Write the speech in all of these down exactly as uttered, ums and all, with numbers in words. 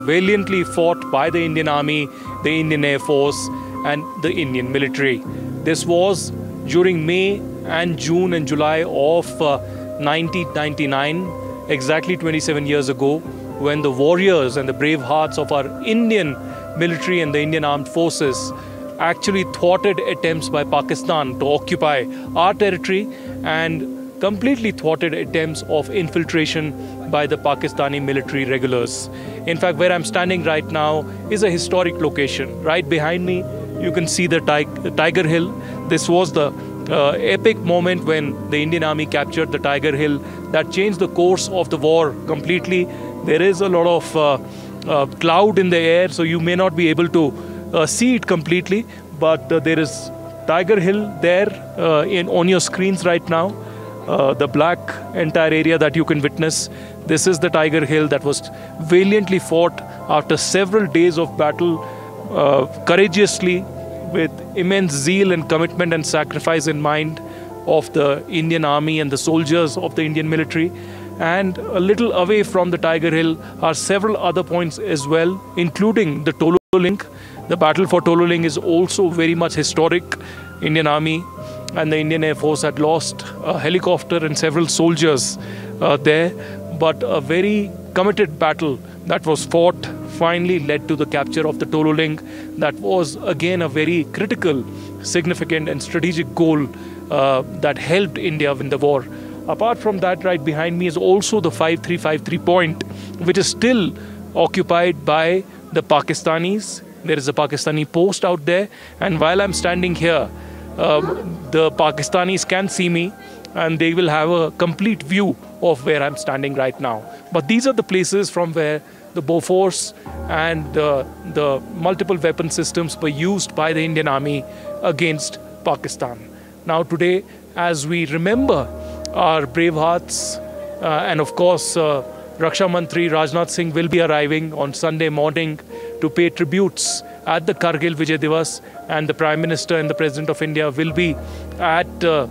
valiantly fought by the Indian Army, the Indian Air Force, and the Indian military. This was during May and June and July of uh, nineteen ninety-nine, exactly twenty-seven years ago, when the warriors and the brave hearts of our Indian military and the Indian armed forces actually thwarted attempts by Pakistan to occupy our territory and completely thwarted attempts of infiltration by the Pakistani military regulars. In fact, where I'm standing right now is a historic location. Right behind me, you can see the Tiger Hill. This was the uh, epic moment when the Indian Army captured the Tiger Hill that changed the course of the war completely. There is a lot of uh, uh, cloud in the air, so you may not be able to uh, see it completely, but uh, there is Tiger Hill there uh, in on your screens right now. Uh, the black entire area that you can witness. This is the Tiger Hill that was valiantly fought after several days of battle, uh, courageously, with immense zeal and commitment and sacrifice in mind of the Indian Army and the soldiers of the Indian military. And a little away from the Tiger Hill are several other points as well, including the Tolu Link. The battle for Tolu Link is also very much historic. Indian Army and the Indian Air Force had lost a helicopter and several soldiers uh, there, but a very committed battle that was fought finally led to the capture of the Tolu Link. That was again a very critical, significant and strategic goal uh, that helped India win the war. Apart from that, right behind me is also the five three five three point, which is still occupied by the Pakistanis. There is a Pakistani post out there, and while I'm standing here, Um, the Pakistanis can see me and they will have a complete view of where I'm standing right now. But these are the places from where the Bofors and uh, the multiple weapon systems were used by the Indian Army against Pakistan. Now today, as we remember our brave hearts, uh, and of course uh, Raksha Mantri Rajnath Singh will be arriving on Sunday morning to pay tributes at the Kargil Vijay Divas, and the Prime Minister and the President of India will be at uh,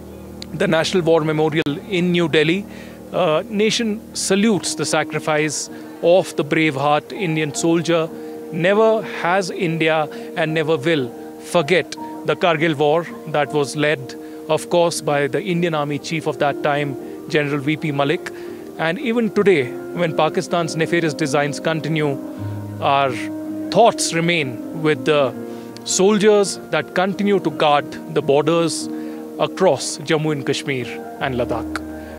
the National War Memorial in New Delhi. Uh, nation salutes the sacrifice of the brave heart Indian soldier. Never has India and never will forget the Kargil War that was led, of course, by the Indian Army Chief of that time, General V P Malik. And even today, when Pakistan's nefarious designs continue, our thoughts remain with the soldiers that continue to guard the borders across Jammu and Kashmir and Ladakh.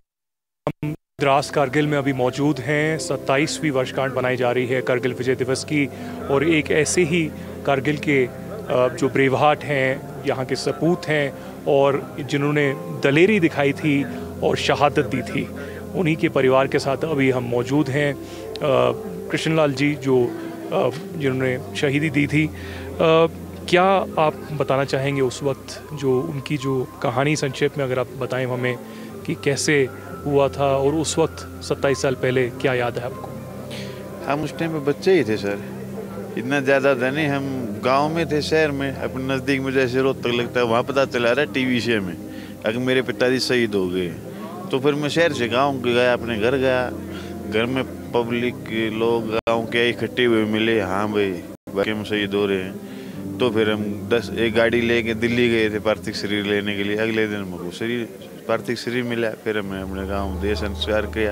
हम द्रास कारगिल में अभी मौजूद हैं। सत्ताईसवीं वर्षगांठ मनाई जा रही है कारगिल विजय दिवस की, और एक ऐसे ही कारगिल के जो ब्रेवहार्ट हैं, यहाँ के सपूत हैं और जिन्होंने दलेरी दिखाई थी और शहादत दी थी, उन्हीं के परिवार के साथ अभी हम मौजूद हैं। कृष्णलाल जी जो जिन्होंने शहीदी दी थी, आ, क्या आप बताना चाहेंगे उस वक्त जो उनकी जो कहानी संक्षेप में अगर आप बताएं हमें कि कैसे हुआ था, और उस वक्त सत्ताईस साल पहले क्या याद है आपको? हम उस टाइम पे बच्चे ही थे सर, इतना ज़्यादा था नहीं। हम गांव में थे, शहर में अपने नज़दीक में जैसे रोहतक लगता है, वहाँ पता चला रहा है टीवी शे में अगर मेरे पिताजी शहीद हो गए। तो फिर मैं शहर से गाँव गया, अपने घर गया। घर में पब्लिक लोग गांव के इकट्ठे हुए मिले, हाँ भाई वाकई में शहीद हो रहे हैं। तो फिर हम दस एक गाड़ी लेके दिल्ली गए थे पार्थिव शरीर लेने के लिए। अगले दिन हमको शरीर पार्थिव शरीर मिला। फिर हमने अपने गांव देश संस्कार किया।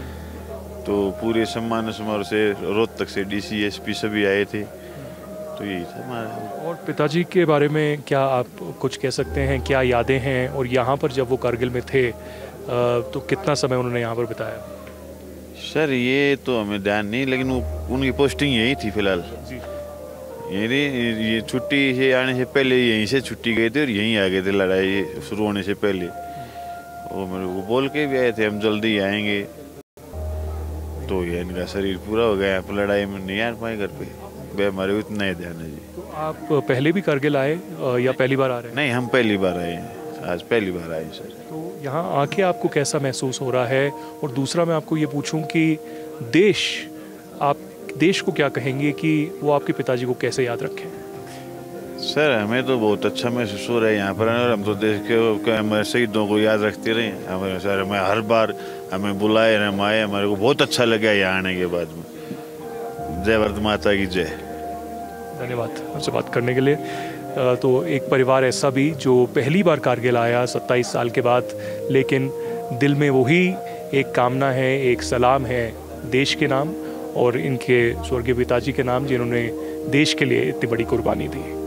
तो पूरे सम्मान समारोह से रोहतक से डी सी एस पी सभी आए थे। तो यही था हमारा। और पिताजी के बारे में क्या आप कुछ कह सकते हैं, क्या यादें हैं? और यहाँ पर जब वो कारगिल में थे तो कितना समय उन्होंने यहाँ पर बिताया? सर ये तो हमें ध्यान नहीं, लेकिन वो उनकी पोस्टिंग यही थी फिलहाल। यही ये छुट्टी से आने से पहले यहीं से छुट्टी गए थे और यहीं आ गए थे लड़ाई शुरू होने से पहले। वो मेरे को बोल के भी आए थे हम जल्दी आएंगे। तो ये इनका शरीर पूरा हो गया, आप लड़ाई में नहीं आ पाए घर पे। वे हमारे उतना ही ध्यान है जी। तो आप पहले भी कारगिल आए या पहली बार आ रहे हैं? नहीं, हम पहली बार आए हैं, आज पहली बार आए सर। तो यहाँ आके आपको कैसा महसूस हो रहा है? और दूसरा मैं आपको ये पूछूं कि देश, आप देश को क्या कहेंगे कि वो आपके पिताजी को कैसे याद रखें? सर हमें तो बहुत अच्छा महसूस हो रहा है यहाँ पर, और हम तो देश के हमारे शहीदों को याद रखते रहे। हमें सर हमें हर बार हमें बुलाए, हम आए, हमारे को बहुत अच्छा लगा यहाँ आने के बाद में। जय भारत माता की जय। धन्यवाद हमसे बात करने के लिए। अ, तो एक परिवार ऐसा भी जो पहली बार कारगिल आया सत्ताईस साल के बाद, लेकिन दिल में वही एक कामना है, एक सलाम है देश के नाम और इनके स्वर्गीय पिताजी के नाम, जिन्होंने देश के लिए इतनी बड़ी कुर्बानी दी।